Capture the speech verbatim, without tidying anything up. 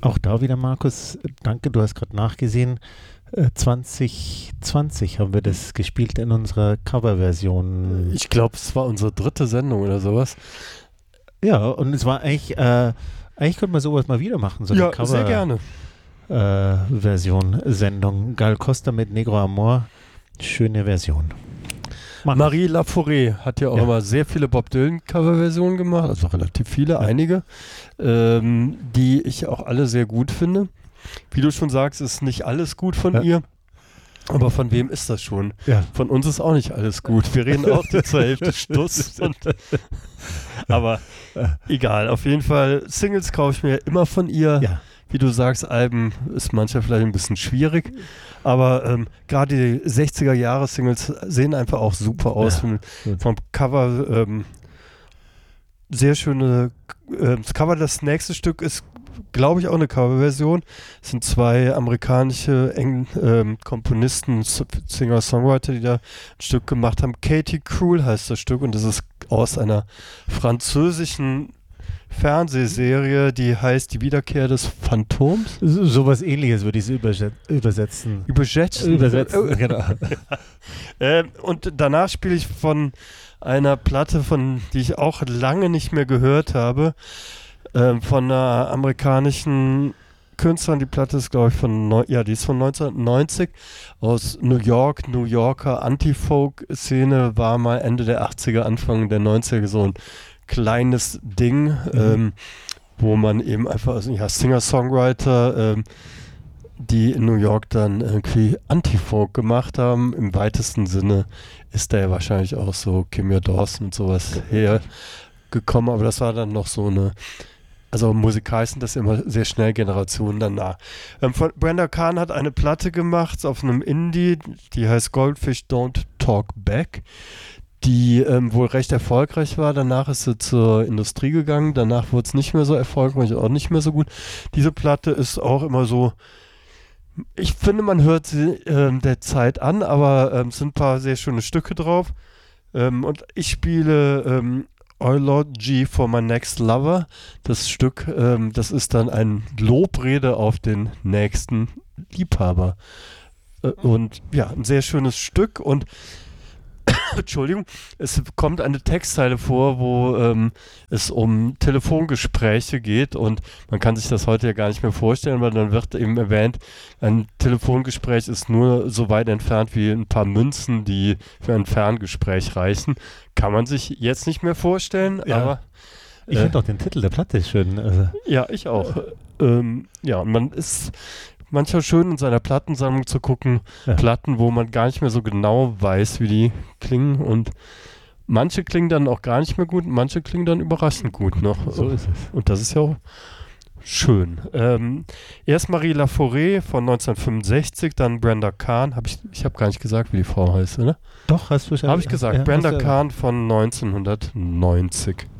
Auch da wieder, Markus, danke, du hast gerade nachgesehen. Äh, zwanzig zwanzig haben wir das gespielt in unserer Coverversion. Ich glaube, es war unsere dritte Sendung oder sowas. Ja, und es war eigentlich, äh, eigentlich könnte man sowas mal wieder machen, so eine Ja, Cover, sehr gerne. Äh, Version, Sendung. Gal Costa mit Negro Amor, schöne Version. Mach. Marie Laforêt hat ja auch Ja. immer sehr viele Bob Dylan-Coverversionen gemacht, also relativ viele, ja. einige, ähm, die ich auch alle sehr gut finde. Wie du schon sagst, ist nicht alles gut von ja. ihr, aber von wem ist das schon? Ja. Von uns ist auch nicht alles gut. Wir reden auch die zur Hälfte Stuss. Und, aber egal, auf jeden Fall, Singles kaufe ich mir immer von ihr. Ja. Wie du sagst, Alben ist manchmal vielleicht ein bisschen schwierig, aber ähm, gerade die sechziger-Jahre-Singles sehen einfach auch super aus. Ja, vom Cover ähm, sehr schöne äh, das Cover, das nächste Stück ist, glaube ich, auch eine Coverversion. Es sind zwei amerikanische Eng ähm, Komponisten, Singer-Songwriter, die da ein Stück gemacht haben. Katie Krul heißt das Stück und das ist aus einer französischen Fernsehserie, die heißt Die Wiederkehr des Phantoms. So, sowas ähnliches würde ich so überset übersetzen. Übersetzen? Übersetzen, genau. äh, und danach spiele ich von einer Platte, von die ich auch lange nicht mehr gehört habe, äh, von einer amerikanischen Künstlerin. Die Platte ist, glaube ich, von, Neu ja, die ist von neunzehnhundertneunzig aus New York, New Yorker Anti-Folk-Szene, war mal Ende der achtziger, Anfang der neunziger so ein kleines Ding, mhm. ähm, wo man eben einfach, also, ja, Singer-Songwriter, ähm, die in New York dann irgendwie Anti-Folk gemacht haben. Im weitesten Sinne ist da ja wahrscheinlich auch so Kimya Dawson und sowas hergekommen, aber das war dann noch so eine, also musikalisch sind das immer sehr schnell Generationen danach. Ähm, von Brenda Kahn hat eine Platte gemacht auf einem Indie, die heißt Goldfish Don't Talk Back, die ähm, wohl recht erfolgreich war. Danach ist sie zur Industrie gegangen. Danach wurde es nicht mehr so erfolgreich, auch nicht mehr so gut. Diese Platte ist auch immer so, ich finde, man hört sie ähm, der Zeit an, aber es ähm, sind ein paar sehr schöne Stücke drauf. Ähm, und ich spiele ähm, Eulogy for My Next Lover. Das Stück, ähm, das ist dann ein Lobrede auf den nächsten Liebhaber. Äh, und ja, ein sehr schönes Stück und Entschuldigung, es kommt eine Textzeile vor, wo ähm, es um Telefongespräche geht und man kann sich das heute ja gar nicht mehr vorstellen, weil dann wird eben erwähnt, ein Telefongespräch ist nur so weit entfernt wie ein paar Münzen, die für ein Ferngespräch reichen. Kann man sich jetzt nicht mehr vorstellen, ja. aber ich finde auch den Titel der Platte schön. Also. Ja, ich auch. Ähm, ja, und man ist manchmal schön in seiner Plattensammlung zu gucken, ja. Platten, wo man gar nicht mehr so genau weiß, wie die klingen und manche klingen dann auch gar nicht mehr gut, manche klingen dann überraschend gut noch. So ist es. Und das ist ja auch schön. Ähm, erst Marie Laforêt von neunzehnhundertfünfundsechzig, dann Brenda Kahn. Hab ich ich habe gar nicht gesagt, wie die Frau heißt, oder? Doch, hast du schon. Habe ich gesagt. Ja, Brenda du, Kahn von neunzehnhundertneunzig.